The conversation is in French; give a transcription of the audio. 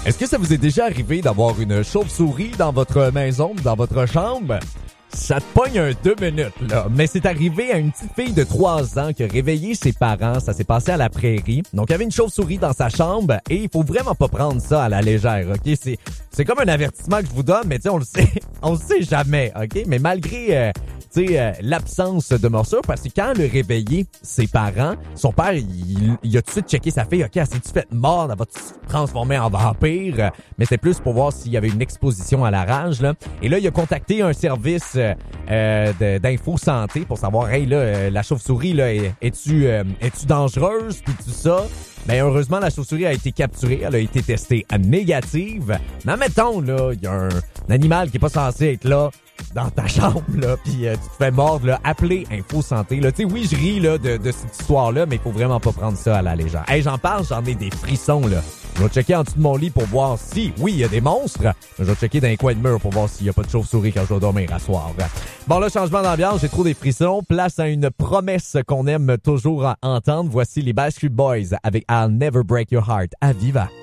Est-ce que ça vous est déjà arrivé d'avoir une chauve-souris dans votre maison, dans votre chambre? Ça te pogne un 2 minutes, là. Mais c'est arrivé à une petite fille de 3 ans qui a réveillé ses parents. Ça s'est passé à la prairie. Donc, il y avait une chauve-souris dans sa chambre et il faut vraiment pas prendre ça à la légère, OK? C'est comme un avertissement que je vous donne, mais tu sais, on le sait jamais, OK? Mais malgré, l'absence de morsure, parce que quand elle a réveillé ses parents, son père, il a tout de suite checké sa fille. OK, elle s'est-tu fait mort? Elle va-tu se transformer en vampire? Mais c'est plus pour voir s'il y avait une exposition à la rage, là. Et là, il a contacté un service d'info santé pour savoir, hey, là, la chauve-souris, là, es-tu dangereuse? Puis tout ça. Ben, heureusement, la chauve-souris a été capturée. Elle a été testée négative. Mais admettons, là, il y a un animal qui est pas censé être là dans ta chambre, là, puis tu te fais mordre, là, appelez Info Santé, là. Tu sais, oui, je ris, là, de cette histoire-là, mais il faut vraiment pas prendre ça à la légère. Hey, j'en parle, j'en ai des frissons, là. Je vais checker en dessous de mon lit pour voir si, oui, il y a des monstres, mais je vais checker dans les coins de mur pour voir s'il y a pas de chauve-souris quand je dois dormir à soir. Bon, là, changement d'ambiance, j'ai trop des frissons. Place à une promesse qu'on aime toujours entendre. Voici les Backstreet Boys avec I'll Never Break Your Heart à Viva.